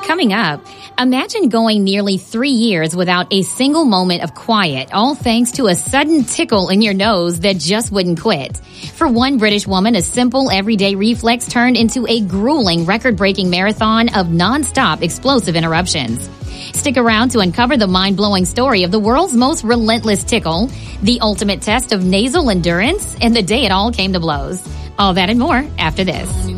Coming up, imagine going nearly 3 years without a single moment of quiet, all thanks to a sudden tickle in your nose that just wouldn't quit. For one British woman, a simple everyday reflex turned into a grueling record-breaking marathon of non-stop explosive interruptions. Stick around to uncover the mind-blowing story of the world's most relentless tickle, the ultimate test of nasal endurance, and the day it all came to blows. All that and more after this.